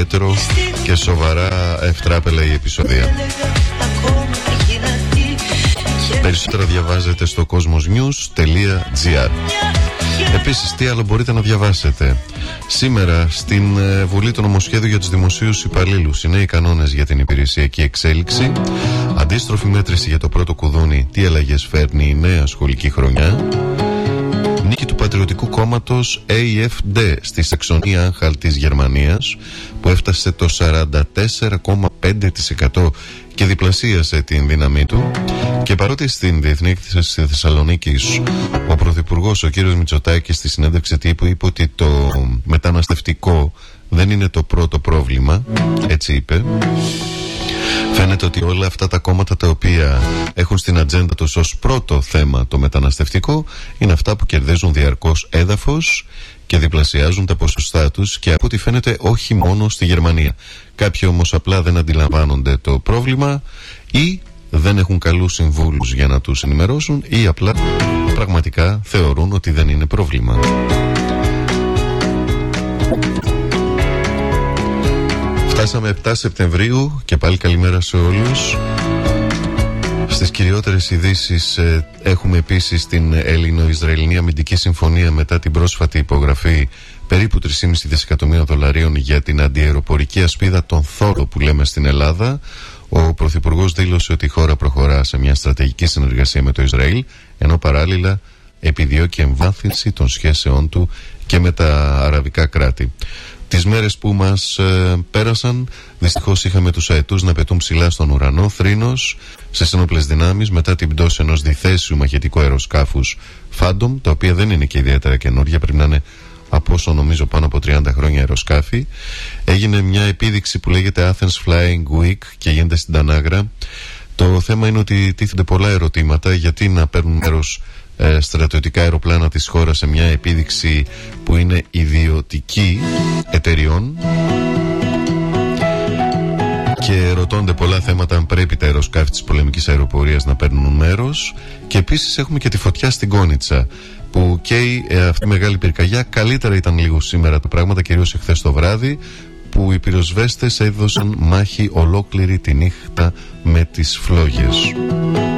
ιδιαίτερο και σοβαρά ευτράπελα η επεισόδια. Περισσότερα διαβάζετε στο cosmosnews.gr. Επίσης, τι άλλο μπορείτε να διαβάσετε? Σήμερα στην Βουλή το νομοσχέδιο για τους δημοσίους υπαλλήλους, οι νέοι κανόνες για την υπηρεσιακή εξέλιξη, αντίστροφη μέτρηση για το πρώτο κουδούνι, τι αλλαγές φέρνει η νέα σχολική χρονιά, νίκη του Πατριωτικού Κόμματος AfD στη Σαξονία Άνχαλτ της Γερμανίας, που έφτασε το 44,5% και διπλασίασε την δύναμή του. Και παρότι στην Διεθνή Έκθεση Θεσσαλονίκης ο Πρωθυπουργός, ο κύριος Μητσοτάκης, στη συνέντευξη τύπου είπε ότι το μεταναστευτικό δεν είναι το πρώτο πρόβλημα, έτσι είπε. Φαίνεται ότι όλα αυτά τα κόμματα τα οποία έχουν στην ατζέντα τους ως πρώτο θέμα το μεταναστευτικό είναι αυτά που κερδίζουν διαρκώς έδαφος και διπλασιάζουν τα ποσοστά τους, και από ό,τι φαίνεται όχι μόνο στη Γερμανία. Κάποιοι όμως απλά δεν αντιλαμβάνονται το πρόβλημα, ή δεν έχουν καλούς συμβούλους για να τους ενημερώσουν, ή απλά πραγματικά θεωρούν ότι δεν είναι πρόβλημα. Φτάσαμε 7 Σεπτεμβρίου και πάλι καλημέρα σε όλους. Στις κυριότερες ειδήσεις έχουμε επίσης την Έλληνο-Ισραηλινή αμυντική συμφωνία μετά την πρόσφατη υπογραφή περίπου 3,5 δισεκατομμύρια δολαρίων για την αντιαεροπορική ασπίδα των Θόρο που λέμε στην Ελλάδα. Ο Πρωθυπουργός δήλωσε ότι η χώρα προχωρά σε μια στρατηγική συνεργασία με το Ισραήλ, ενώ παράλληλα επιδιώκει εμβάθυνση των σχέσεών του και με τα αραβικά κράτη. Τις μέρες που μας πέρασαν, δυστυχώς είχαμε τους αετούς να πετούν ψηλά στον ουρανό, θρήνος σε ένοπλες δυνάμεις μετά την πτώση ενός διθέσιου μαχητικού αεροσκάφους Phantom, τα οποία δεν είναι και ιδιαίτερα καινούργια, πρέπει να είναι από όσο νομίζω πάνω από 30 χρόνια αεροσκάφη. Έγινε μια επίδειξη που λέγεται Athens Flying Week και γίνεται στην Τανάγρα. Το θέμα είναι ότι τίθενται πολλά ερωτήματα, γιατί να παίρνουν μέρος στρατιωτικά αεροπλάνα της χώρας σε μια επίδειξη που είναι ιδιωτική εταιριών, και ρωτώνται πολλά θέματα αν πρέπει τα αεροσκάφη της πολεμικής αεροπορίας να παίρνουν μέρος. Και επίσης έχουμε και τη φωτιά στην Κόνιτσα που καίει αυτή η μεγάλη πυρκαγιά. Καλύτερα ήταν λίγο σήμερα τα πράγματα, κυρίως εχθές το βράδυ, που οι πυροσβέστες έδωσαν μάχη ολόκληρη τη νύχτα με τις φλόγες.